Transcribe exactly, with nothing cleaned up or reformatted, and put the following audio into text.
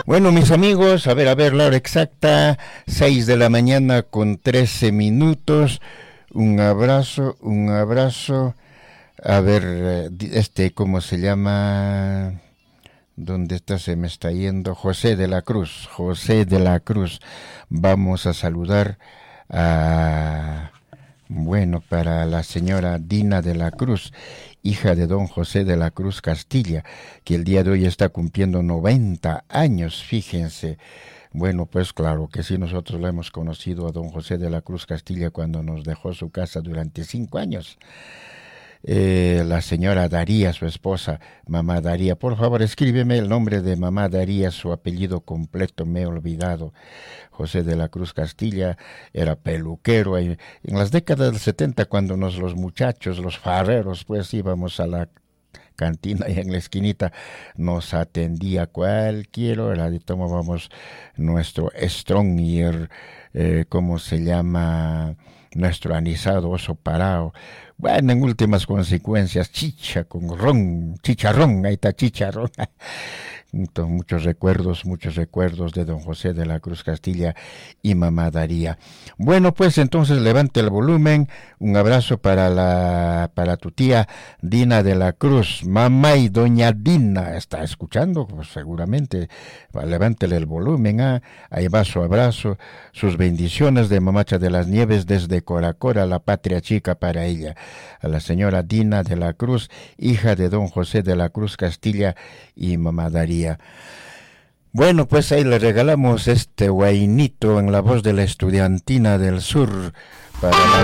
Bueno, mis amigos, a ver, a ver, la hora exacta, seis de la mañana con trece minutos. Un abrazo, un abrazo. A ver, este, ¿cómo se llama? ¿Dónde está? Se me está yendo. José de la Cruz, José de la Cruz. Vamos a saludar a... Bueno, para la señora Dina de la Cruz, hija de don José de la Cruz Castilla, que el día de hoy está cumpliendo noventa años, fíjense. Bueno, pues claro que sí, nosotros lo hemos conocido a don José de la Cruz Castilla cuando nos dejó su casa durante cinco años. Eh, la señora Daría, su esposa, mamá Daría. Por favor, escríbeme el nombre de mamá Daría, su apellido completo, me he olvidado. José de la Cruz Castilla era peluquero. En las décadas del setenta, cuando nos, los muchachos, los farreros, pues íbamos a la cantina y en la esquinita nos atendía cualquier hora y tomábamos nuestro Stronger, eh, ¿cómo se llama? Nuestro anisado oso parado. Bueno, en últimas consecuencias, chicha con ron, chicharrón, ahí está chicharrón. Entonces, muchos recuerdos, muchos recuerdos de don José de la Cruz Castilla y mamá Daría. Bueno, pues entonces levante el volumen. Un abrazo para la para tu tía Dina de la Cruz. Mamá y doña Dina está escuchando, pues seguramente. Levántele el volumen. ¿ah? Ahí va su abrazo, sus bendiciones de Mamacha de las Nieves desde Coracora, la patria chica para ella. A la señora Dina de la Cruz, hija de don José de la Cruz Castilla y mamá Daría. Bueno, pues ahí le regalamos este guainito en la voz de la estudiantina del sur para la